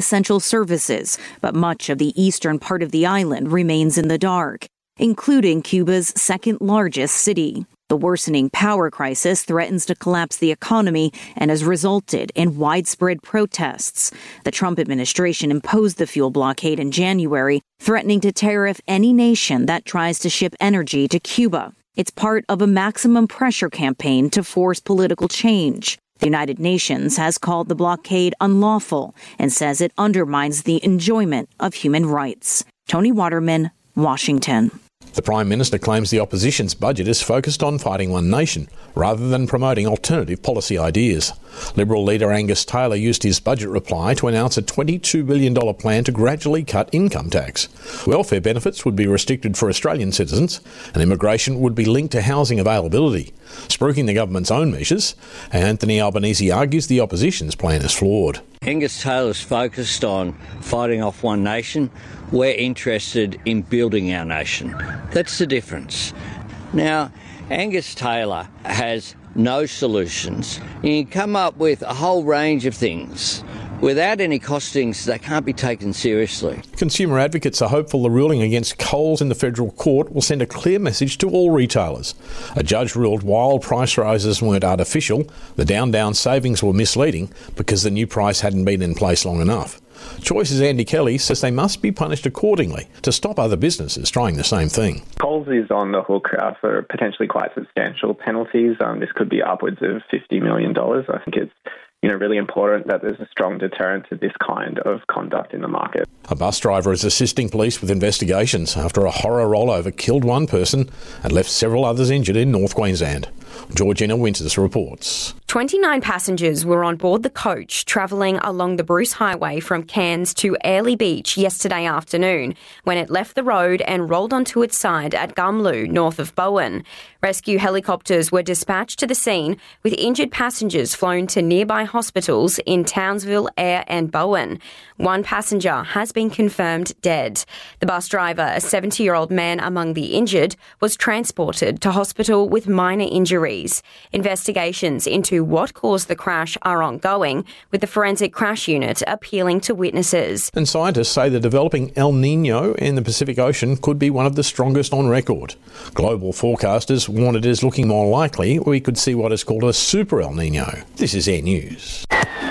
essential services, but much of the eastern part of the island remains in the dark, including Cuba's second-largest city. The worsening power crisis threatens to collapse the economy and has resulted in widespread protests. The Trump administration imposed the fuel blockade in January, threatening to tariff any nation that tries to ship energy to Cuba. It's part of a maximum pressure campaign to force political change. The United Nations has called the blockade unlawful and says it undermines the enjoyment of human rights. Tony Waterman, Washington. The Prime Minister claims the opposition's budget is focused on fighting one nation, rather than promoting alternative policy ideas. Liberal leader Angus Taylor used his budget reply to announce a $22 billion plan to gradually cut income tax. Welfare benefits would be restricted for Australian citizens, and immigration would be linked to housing availability. Spruiking the government's own measures, Anthony Albanese argues the opposition's plan is flawed. Angus Taylor's focused on fighting off one nation. We're interested in building our nation. That's the difference. Now, Angus Taylor has no solutions. You can come up with a whole range of things. Without any costings, they can't be taken seriously. Consumer advocates are hopeful the ruling against Coles in the federal court will send a clear message to all retailers. A judge ruled while price rises weren't artificial, the down savings were misleading because the new price hadn't been in place long enough. Choice's Andy Kelly says they must be punished accordingly to stop other businesses trying the same thing. Coles is on the hook for potentially quite substantial penalties. This could be upwards of $50 million. I think it's really important that there's a strong deterrent to this kind of conduct in the market. A bus driver is assisting police with investigations after a horror rollover killed one person and left several others injured in North Queensland. Georgina Winters reports. 29 passengers were on board the coach travelling along the Bruce Highway from Cairns to Airlie Beach yesterday afternoon when it left the road and rolled onto its side at Gumlu, north of Bowen. Rescue helicopters were dispatched to the scene with injured passengers flown to nearby hospitals in Townsville, Ayr and Bowen. One passenger has been confirmed dead. The bus driver, a 70-year-old man among the injured, was transported to hospital with minor injuries. Investigations into what caused the crash are ongoing, with the Forensic Crash Unit appealing to witnesses. And scientists say the developing El Niño in the Pacific Ocean could be one of the strongest on record. Global forecasters warn it is looking more likely we could see what is called a super El Niño. This is Air News.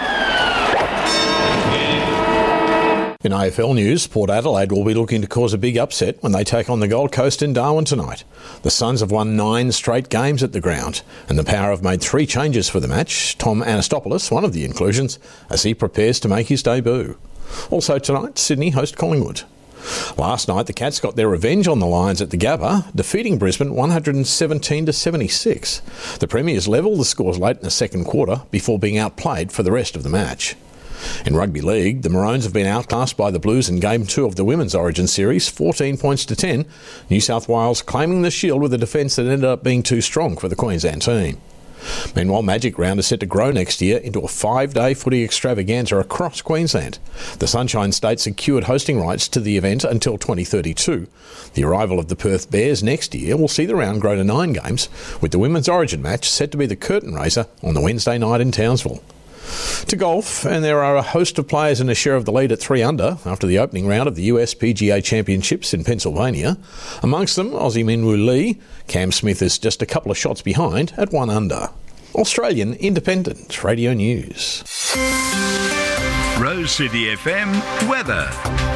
In AFL news, Port Adelaide will be looking to cause a big upset when they take on the Gold Coast in Darwin tonight. The Suns have won 9 straight games at the ground, and the Power have made 3 changes for the match. Tom Anastopoulos, one of the inclusions, as he prepares to make his debut. Also tonight, Sydney host Collingwood. Last night, the Cats got their revenge on the Lions at the Gabba, defeating Brisbane 117-76. The Premiers levelled the scores late in the second quarter before being outplayed for the rest of the match. In rugby league, the Maroons have been outclassed by the Blues in Game 2 of the Women's Origin Series, 14 points to 10, New South Wales claiming the shield with a defence that ended up being too strong for the Queensland team. Meanwhile, Magic Round is set to grow next year into a 5-day footy extravaganza across Queensland. The Sunshine State secured hosting rights to the event until 2032. The arrival of the Perth Bears next year will see the round grow to 9 games, with the Women's Origin match set to be the curtain raiser on the Wednesday night in Townsville. To golf, and there are a host of players in a share of the lead at 3 under after the opening round of the US PGA Championships in Pennsylvania. Amongst them, Aussie Minwoo Lee. Cam Smith is just a couple of shots behind at 1 under. Australian Independent Radio News. Rose City FM weather.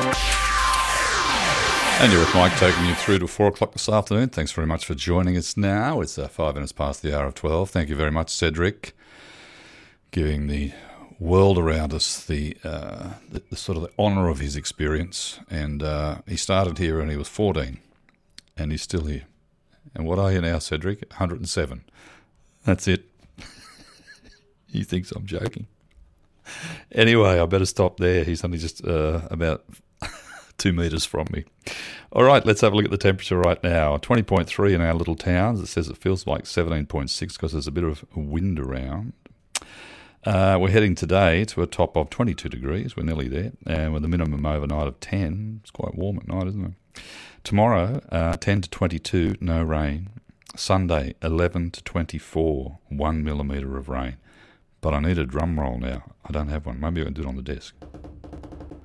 And you're with Mike, taking you through to 4 o'clock this afternoon. Thanks very much for joining us now. It's 5 minutes past the hour of 12. Thank you very much, Cedric, giving the world around us the sort of the honour of his experience. And he started here when he was 14, and he's still here. And what are you now, Cedric? 107. That's it. He thinks I'm joking. Anyway, I better stop there. He's only just about 2 metres from me. All right, let's have a look at the temperature right now. 20.3 in our little towns. It says it feels like 17.6 because there's a bit of wind around. We're heading today to a top of 22 degrees. We're nearly there. And with a minimum overnight of 10. It's quite warm at night, isn't it? Tomorrow, 10 to 22, no rain. Sunday, 11 to 24, 1 millimetre of rain. But I need a drum roll now. I don't have one. Maybe I can do it on the desk.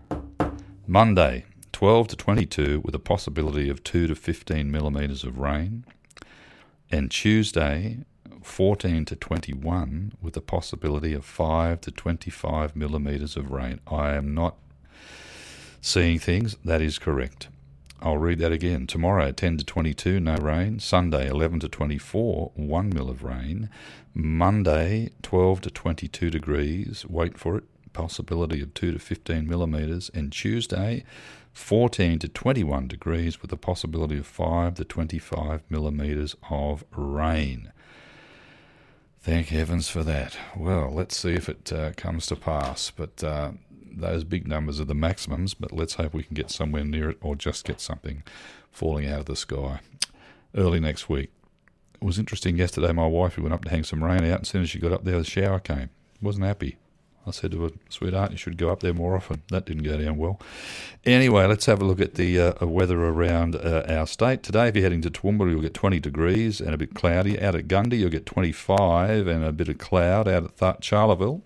Monday, 12 to 22 with a possibility of 2 to 15 millimetres of rain. And Tuesday, 14 to 21 with a possibility of 5 to 25 millimetres of rain. I am not seeing things. That is correct. I'll read that again. Tomorrow, 10 to 22, no rain. Sunday, 11 to 24, 1 mil of rain. Monday, 12 to 22 degrees. Wait for it. Possibility of 2 to 15 millimetres. And Tuesday, 14 to 21 degrees with a possibility of 5 to 25 millimetres of rain. Thank heavens for that. Well, let's see if it comes to pass. But those big numbers are the maximums, but let's hope we can get somewhere near it or just get something falling out of the sky early next week. It was interesting yesterday, my wife, who went up to hang some rain out, as soon as she got up there, the shower came. Wasn't happy. I said to her, sweetheart, you should go up there more often. That didn't go down well. Anyway, let's have a look at the weather around our state. Today, if you're heading to Toowoomba, you'll get 20 degrees and a bit cloudy. Out at Gundy, you'll get 25 and a bit of cloud. Out at Charleville,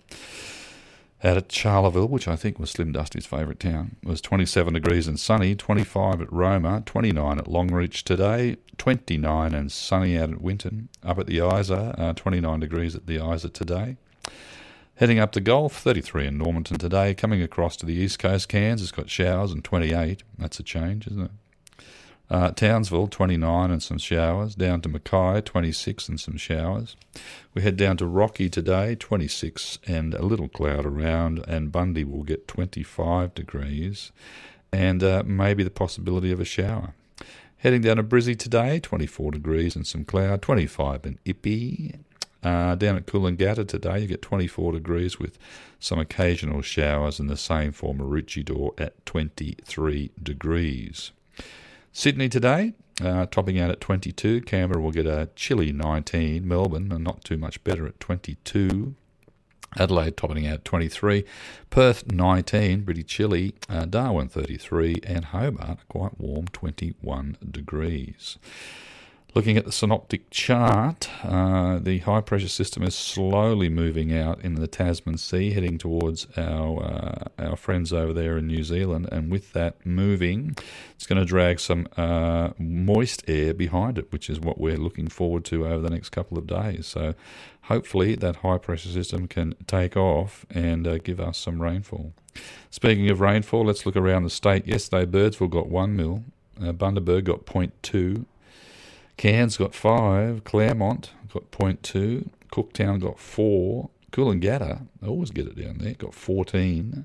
which I think was Slim Dusty's favourite town, it was 27 degrees and sunny. 25 at Roma, 29 at Longreach today, 29 and sunny out at Winton. Up at the Isa, 29 degrees at the Isa today. Heading up to Gulf, 33 in Normanton today. Coming across to the east coast, Cairns has got showers and 28. That's a change, isn't it? Townsville, 29 and some showers. Down to Mackay, 26 and some showers. We head down to Rocky today, 26 and a little cloud around. And Bundy will get 25 degrees and maybe the possibility of a shower. Heading down to Brizzy today, 24 degrees and some cloud. 25 in Ippy. Down at Coolangatta today, you get 24 degrees with some occasional showers, and the same for Maroochydore at 23 degrees. Sydney today, topping out at 22. Canberra will get a chilly 19. Melbourne, not too much better, at 22. Adelaide topping out at 23. Perth 19, pretty chilly. Darwin 33, and Hobart quite warm, 21 degrees. Looking at the synoptic chart, the high-pressure system is slowly moving out in the Tasman Sea, heading towards our friends over there in New Zealand. And with that moving, it's going to drag some moist air behind it, which is what we're looking forward to over the next couple of days. So hopefully that high-pressure system can take off and give us some rainfall. Speaking of rainfall, let's look around the state. Yesterday, Birdsville got 1 mil. Bundaberg got 0.2. Cairns got 5, Claremont got 0.2, Cooktown got 4, Coolangatta, I always get it down there, got 14,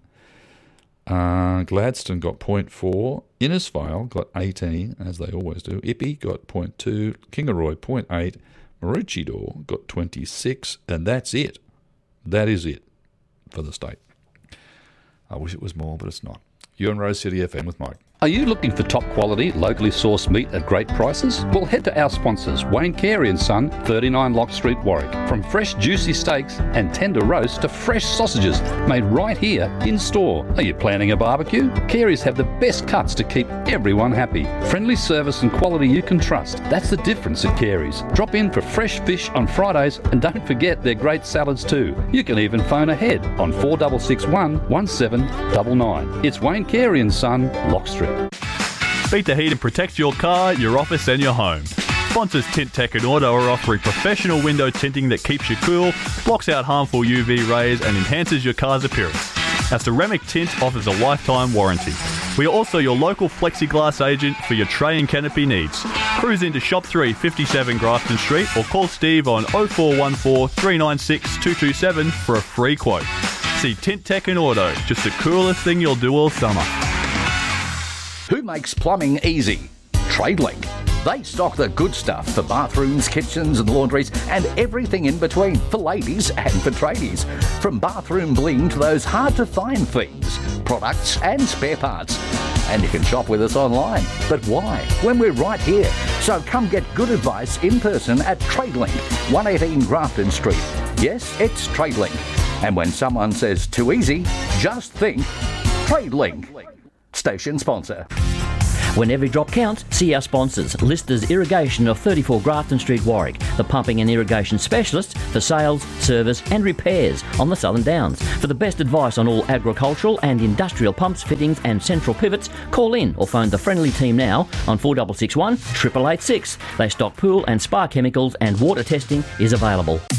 Gladstone got 0.4, Innisfail got 18, as they always do, Ippy got 0.2, Kingaroy 0.8, Maroochydore got 26, and that's it. That is it for the state. I wish it was more, but it's not. You're on Rose City FM with Mike. Are you looking for top quality, locally sourced meat at great prices? Well, head to our sponsors, Wayne Carey & Son, 39 Lock Street, Warwick. From fresh, juicy steaks and tender roast to fresh sausages made right here in store. Are you planning a barbecue? Carey's have the best cuts to keep everyone happy. Friendly service and quality you can trust. That's the difference at Carey's. Drop in for fresh fish on Fridays and don't forget their great salads too. You can even phone ahead on 4661 1799. It's Wayne Carey & Son, Lock Street. Beat the heat and protect your car, your office and your home. Sponsors Tint Tech and Auto are offering professional window tinting that keeps you cool, blocks out harmful UV rays and enhances your car's appearance. Our ceramic tint offers a lifetime warranty. We are also your local plexiglass agent for your tray and canopy needs. Cruise into Shop 3, 57 Grafton Street or call Steve on 0414 396 227 for a free quote. See Tint Tech and Auto, just the coolest thing you'll do all summer. Who makes plumbing easy? TradeLink. They stock the good stuff for bathrooms, kitchens and laundries and everything in between for ladies and for tradies. From bathroom bling to those hard-to-find things, products and spare parts. And you can shop with us online. But why? When we're right here. So come get good advice in person at TradeLink, 118 Grafton Street. Yes, it's TradeLink. And when someone says too easy, just think TradeLink. Station sponsor. When every drop counts, see our sponsors. Listers Irrigation of 34 Grafton Street, Warwick, the pumping and irrigation specialists for sales, service and repairs on the Southern Downs. For the best advice on all agricultural and industrial pumps, fittings and central pivots, call in or phone the friendly team now on 4661 8886. They stock pool and spa chemicals and water testing is available.